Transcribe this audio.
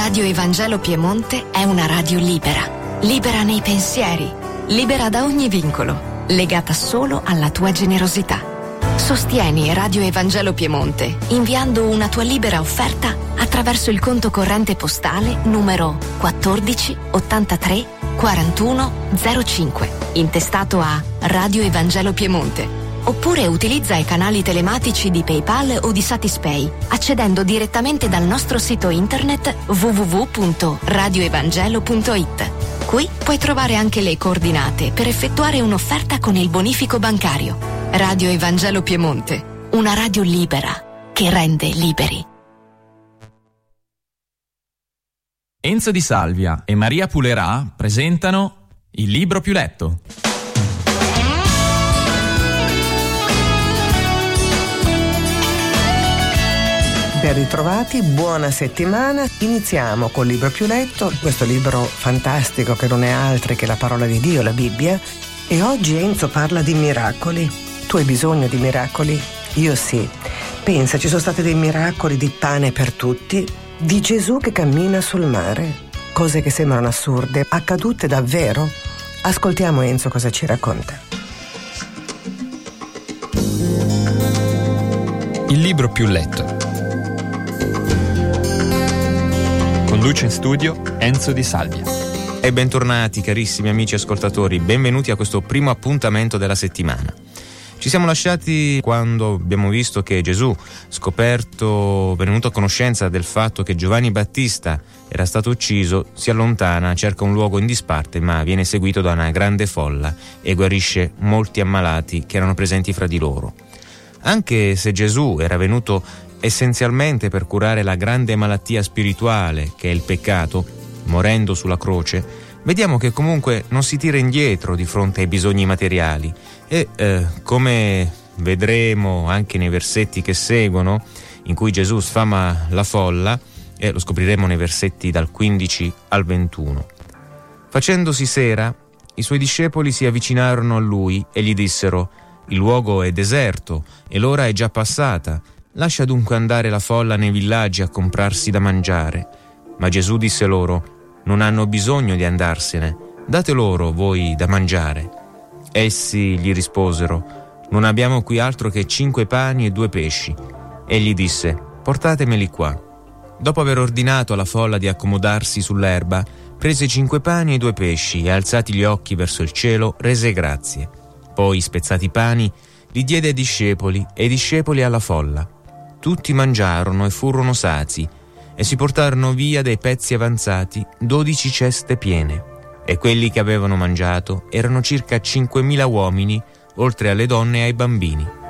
Radio Evangelo Piemonte è una radio libera. Libera nei pensieri, libera da ogni vincolo, legata solo alla tua generosità. Sostieni Radio Evangelo Piemonte inviando una tua libera offerta attraverso il conto corrente postale numero 14 83 41 05, intestato a Radio Evangelo Piemonte. Oppure utilizza i canali telematici di PayPal o di Satispay, accedendo direttamente dal nostro sito internet www.radioevangelo.it. Qui puoi trovare anche le coordinate per effettuare un'offerta con il bonifico bancario. Radio Evangelo Piemonte, una radio libera che rende liberi. Enzo Di Salvia e Maria Pulerà presentano Il libro più letto. Ben ritrovati, buona settimana. Iniziamo col libro più letto, questo libro fantastico che non è altro che la parola di Dio, la Bibbia. E oggi Enzo parla di miracoli. Tu hai bisogno di miracoli? Io sì. Pensa, ci sono stati dei miracoli di pane per tutti, di Gesù che cammina sul mare. Cose che sembrano assurde, accadute davvero? Ascoltiamo Enzo cosa ci racconta. Il libro più letto. Conduce in studio Enzo Di Salvia. E bentornati carissimi amici ascoltatori, benvenuti a questo primo appuntamento della settimana. Ci siamo lasciati quando abbiamo visto che Gesù, venuto a conoscenza del fatto che Giovanni Battista era stato ucciso, si allontana, cerca un luogo in disparte, ma viene seguito da una grande folla e guarisce molti ammalati che erano presenti fra di loro. Anche se Gesù era venuto essenzialmente per curare la grande malattia spirituale che è il peccato, morendo sulla croce, vediamo che comunque non si tira indietro di fronte ai bisogni materiali e come vedremo anche nei versetti che seguono, in cui Gesù sfama la folla, e lo scopriremo nei versetti dal 15 al 21. Facendosi sera, i suoi discepoli si avvicinarono a lui e gli dissero: «Il luogo è deserto e l'ora è già passata. Lascia dunque andare la folla nei villaggi a comprarsi da mangiare». Ma Gesù disse loro: «Non hanno bisogno di andarsene, date loro voi da mangiare». Essi gli risposero: «Non abbiamo qui altro che 5 pani e 2 pesci». Egli disse: «Portatemeli qua». Dopo aver ordinato alla folla di accomodarsi sull'erba, prese 5 pani e 2 pesci e, alzati gli occhi verso il cielo, rese grazie. Poi, spezzati i pani, li diede ai discepoli e i discepoli alla folla. Tutti mangiarono e furono sazi, e si portarono via dai pezzi avanzati 12 ceste piene. E quelli che avevano mangiato erano circa 5.000 uomini, oltre alle donne e ai bambini.